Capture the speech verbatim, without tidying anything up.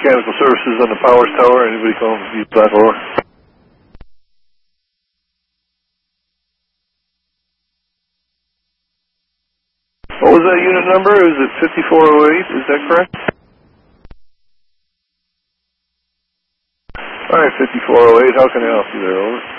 mechanical services on the Powers Tower. Anybody calling from East Black Lower? What was that unit number? Is it fifty-four oh eight? Is that correct? All right, fifty-four oh eight. How can I help you there? Over.